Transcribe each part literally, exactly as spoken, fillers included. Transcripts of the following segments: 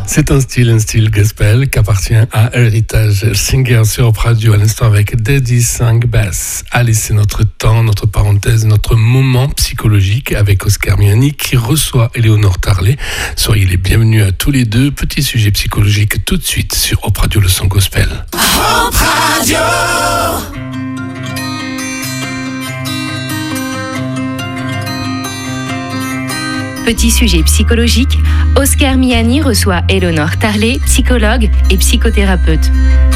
C'est un style, un style gospel qui appartient à Heritage Singer sur Europe Radio à l'instant avec Daddy Sang Bass. Allez, c'est notre temps, notre parenthèse, notre moment psychologique avec Oscar Miani qui reçoit Éléonore Tarlet. Soyez les bienvenus à tous les deux. Petit sujet psychologique tout de suite sur Europe Radio, le son gospel. Europe Radio. Petit sujet psychologique, Oscar Miani reçoit Éléonore Tarlet, psychologue et psychothérapeute.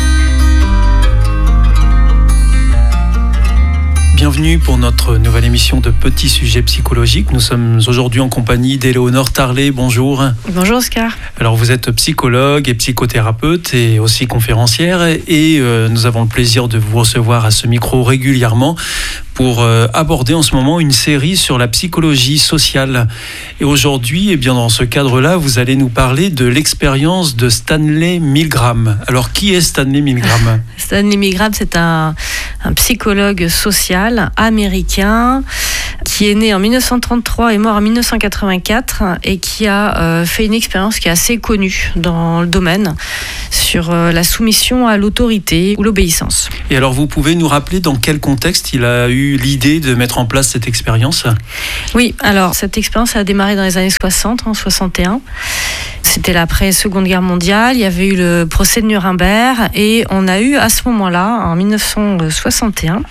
Bienvenue pour notre nouvelle émission de Petit sujet psychologique. Nous sommes aujourd'hui en compagnie d'Éléonore Tarlet. Bonjour. Bonjour Oscar. Alors vous êtes psychologue et psychothérapeute et aussi conférencière et euh, nous avons le plaisir de vous recevoir à ce micro régulièrement pour euh, aborder en ce moment une série sur la psychologie sociale. Et aujourd'hui, eh bien, dans ce cadre-là, vous allez nous parler de l'expérience de Stanley Milgram. Alors, qui est Stanley Milgram ? Stanley Milgram, c'est un, un psychologue social américain qui est né en dix-neuf cent trente-trois et mort en dix-neuf cent quatre-vingt-quatre et qui a euh, fait une expérience qui est assez connue dans le domaine sur euh, la soumission à l'autorité ou l'obéissance. Et alors, vous pouvez nous rappeler dans quel contexte il a eu l'idée de mettre en place cette expérience ? Oui, alors cette expérience a démarré dans les années soixante, en soixante et un. C'était l'après-Seconde Guerre mondiale, il y avait eu le procès de Nuremberg et on a eu à ce moment-là, en dix-neuf cent soixante et un,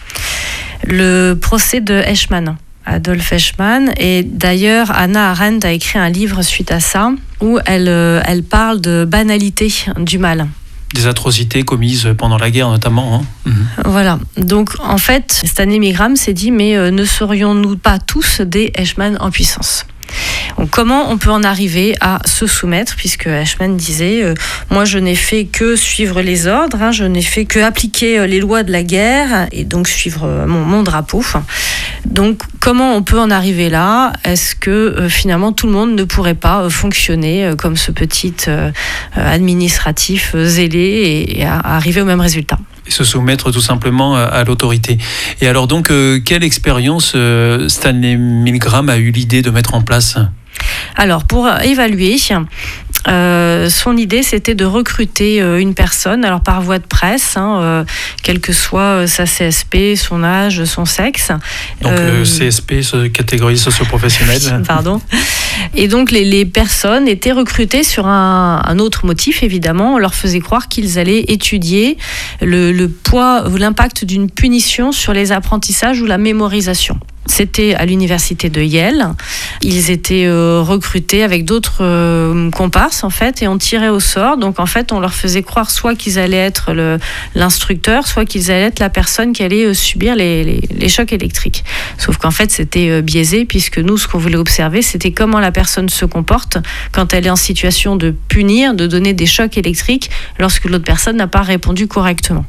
le procès de Eichmann. Adolf Eichmann, et d'ailleurs Hannah Arendt a écrit un livre suite à ça où elle, elle parle de banalité du mal. Des atrocités commises pendant la guerre notamment. Hein. Mmh. Voilà, donc en fait Stanley Milgram s'est dit mais euh, ne serions-nous pas tous des Eichmann en puissance ? Donc, comment on peut en arriver à se soumettre, puisque Eichmann disait euh, moi je n'ai fait que suivre les ordres, hein, je n'ai fait que appliquer euh, les lois de la guerre et donc suivre euh, mon, mon drapeau. Donc comment on peut en arriver là ? Est-ce que euh, finalement tout le monde ne pourrait pas euh, fonctionner euh, comme ce petit euh, administratif euh, zélé et, et à, à arriver au même résultat ? Et se soumettre tout simplement à, à l'autorité. Et alors donc, euh, quelle expérience euh, Stanley Milgram a eu l'idée de mettre en place ? Alors, pour évaluer, euh, son idée, c'était de recruter euh, une personne, alors par voie de presse, hein, euh, quelle que soit sa C S P, son âge, son sexe. Donc, euh, le C S P, catégorie socio-professionnelle. Pardon. Et donc, les, les personnes étaient recrutées sur un, un autre motif, évidemment. On leur faisait croire qu'ils allaient étudier le, le poids ou l'impact d'une punition sur les apprentissages ou la mémorisation. C'était à l'université de Yale. Ils étaient euh, recrutés avec d'autres euh, comparses, en fait, et on tirait au sort. Donc, en fait, on leur faisait croire soit qu'ils allaient être le, l'instructeur, soit qu'ils allaient être la personne qui allait euh, subir les, les, les chocs électriques. Sauf qu'en fait, c'était euh, biaisé, puisque nous, ce qu'on voulait observer, c'était comment la personne se comporte quand elle est en situation de punir, de donner des chocs électriques, lorsque l'autre personne n'a pas répondu correctement.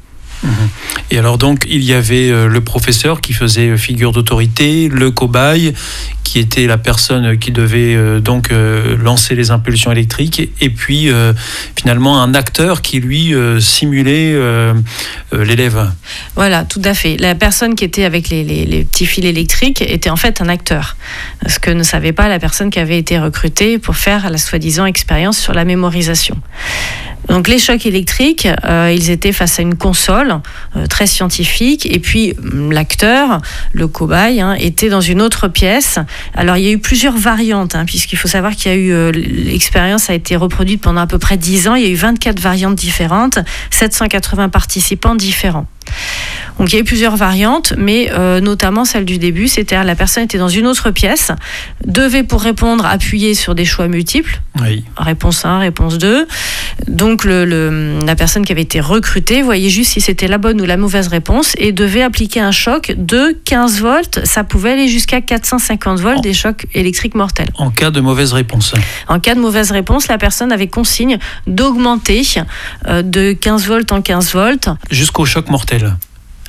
Et alors donc, il y avait le professeur qui faisait figure d'autorité, le cobaye qui était la personne qui devait donc lancer les impulsions électriques, et puis finalement un acteur qui lui simulait l'élève. Voilà, tout à fait. La personne qui était avec les, les, les petits fils électriques était en fait un acteur, ce que ne savait pas la personne qui avait été recrutée pour faire la soi-disant expérience sur la mémorisation. Donc les chocs électriques, euh, ils étaient face à une console euh, très scientifique, et puis l'acteur, le cobaye, hein, était dans une autre pièce. Alors il y a eu plusieurs variantes, hein, puisqu'il faut savoir qu'il y a eu euh, l'expérience a été reproduite pendant à peu près dix ans. Il y a eu vingt-quatre variantes différentes, sept cent quatre-vingts participants différents. Donc il y a eu plusieurs variantes, mais euh, notamment celle du début, c'est-à-dire la personne était dans une autre pièce, devait pour répondre appuyer sur des choix multiples, oui. Réponse un, réponse deux. Donc le, le, la personne qui avait été recrutée voyait juste si c'était la bonne ou la mauvaise réponse et devait appliquer un choc de quinze volts, ça pouvait aller jusqu'à quatre cent cinquante volts, en, des chocs électriques mortels. En cas de mauvaise réponse. En cas de mauvaise réponse, la personne avait consigne d'augmenter euh, de quinze volts en quinze volts. Jusqu'au choc mortel.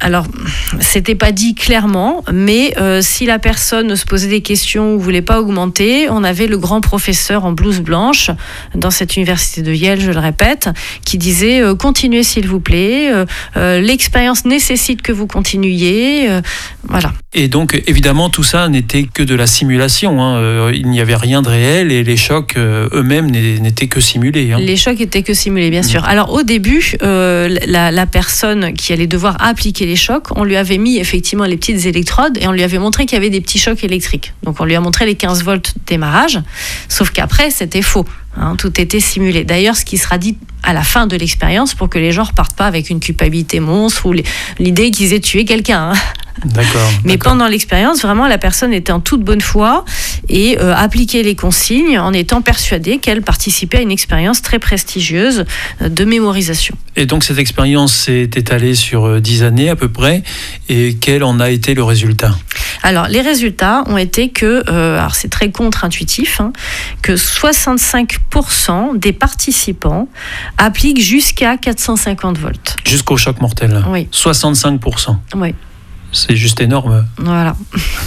Alors, c'était pas dit clairement, mais euh, si la personne se posait des questions ou voulait pas augmenter, on avait le grand professeur en blouse blanche dans cette université de Yale, je le répète, qui disait euh, continuez s'il vous plaît, euh, euh, l'expérience nécessite que vous continuiez, euh, voilà. Et donc, évidemment, tout ça n'était que de la simulation. Hein. Euh, il n'y avait rien de réel et les chocs euh, eux-mêmes n'étaient que simulés. Hein. Les chocs étaient que simulés, bien sûr. Mmh. Alors, au début, euh, la, la personne qui allait devoir appliquer les chocs, on lui avait mis effectivement les petites électrodes et on lui avait montré qu'il y avait des petits chocs électriques. Donc, on lui a montré les quinze volts de démarrage, sauf qu'après, c'était faux. Hein, tout était simulé. D'ailleurs, ce qui sera dit à la fin de l'expérience pour que les gens repartent pas avec une culpabilité monstre ou l'idée qu'ils aient tué quelqu'un. Hein. D'accord. Mais d'accord. pendant l'expérience, vraiment, la personne était en toute bonne foi et euh, appliquait les consignes en étant persuadée qu'elle participait à une expérience très prestigieuse euh, de mémorisation. Et donc, cette expérience s'est étalée sur dix années à peu près. Et quel en a été le résultat ? Alors, les résultats ont été que, euh, alors c'est très contre-intuitif, hein, que soixante-cinq pour cent des participants appliquent jusqu'à quatre cent cinquante volts. Jusqu'au choc mortel. Oui. soixante-cinq pour cent. Oui. C'est juste énorme. Voilà.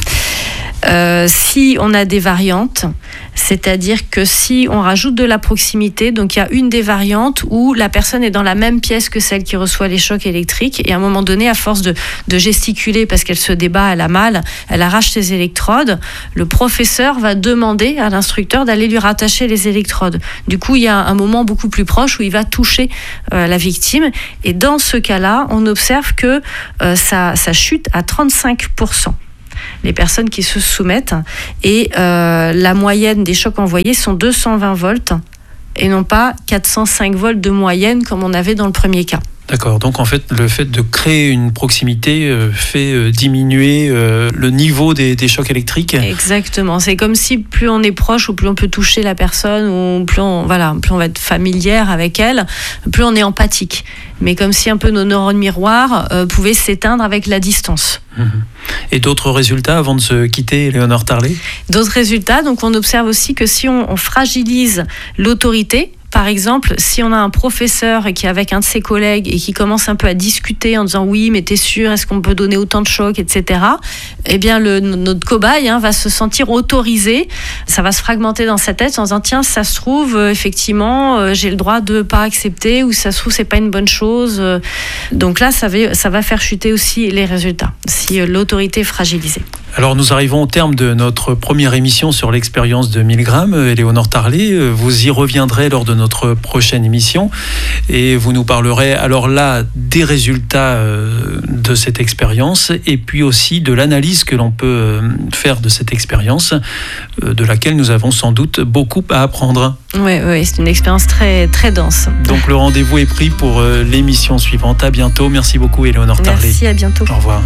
Euh, si on a des variantes, c'est-à-dire que si on rajoute de la proximité, donc il y a une des variantes où la personne est dans la même pièce que celle qui reçoit les chocs électriques et à un moment donné, à force de, de gesticuler parce qu'elle se débat, elle a mal, elle arrache ses électrodes, le professeur va demander à l'instructeur d'aller lui rattacher les électrodes. Du coup, il y a un moment beaucoup plus proche où il va toucher euh, la victime et dans ce cas-là, on observe que euh, ça, ça chute à trente-cinq pour cent. Les personnes qui se soumettent et euh, la moyenne des chocs envoyés sont deux cent vingt volts et non pas quatre cent cinq volts de moyenne comme on avait dans le premier cas. D'accord, donc en fait, le fait de créer une proximité euh, fait euh, diminuer euh, le niveau des, des chocs électriques. Exactement, c'est comme si plus on est proche ou plus on peut toucher la personne ou plus on, voilà, plus on va être familière avec elle, plus on est empathique. Mais comme si un peu nos neurones miroirs euh, pouvaient s'éteindre avec la distance. Mmh. Et d'autres résultats avant de se quitter, Éléonore Tarlet ? D'autres résultats, donc on observe aussi que si on, on fragilise l'autorité, par exemple, si on a un professeur qui est avec un de ses collègues et qui commence un peu à discuter en disant oui, mais t'es sûr, est-ce qu'on peut donner autant de chocs, et cetera. Eh bien, le, notre cobaye hein, va se sentir autorisé. Ça va se fragmenter dans sa tête en disant tiens, ça se trouve euh, effectivement, euh, j'ai le droit de pas accepter ou ça se trouve c'est pas une bonne chose. Donc là, ça va, ça va faire chuter aussi les résultats si euh, l'autorité est fragilisée. Alors nous arrivons au terme de notre première émission sur l'expérience de Milgram. Éléonore Tarlet, vous y reviendrez lors de notre prochaine émission et vous nous parlerez alors là des résultats de cette expérience et puis aussi de l'analyse que l'on peut faire de cette expérience, de laquelle nous avons sans doute beaucoup à apprendre. Oui, oui, c'est une expérience très, très dense. Donc le rendez-vous est pris pour l'émission suivante. À bientôt. Merci beaucoup Éléonore Tarlet. Merci, à bientôt. Au revoir.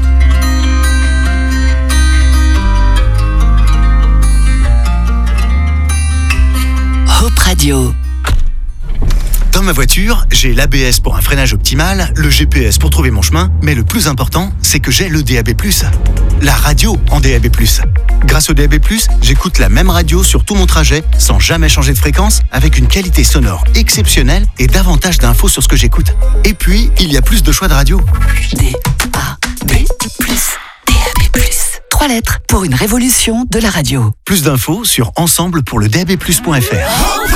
Hope Radio. Dans ma voiture, j'ai l'A B S pour un freinage optimal, le G P S pour trouver mon chemin, mais le plus important, c'est que j'ai le D A B plus, la radio en D A B plus. Grâce au D A B plus, j'écoute la même radio sur tout mon trajet, sans jamais changer de fréquence, avec une qualité sonore exceptionnelle et davantage d'infos sur ce que j'écoute. Et puis, il y a plus de choix de radio. D A B plus, D A B plus. Trois lettres pour une révolution de la radio. Plus d'infos sur ensemble pour le D A B plus point F R.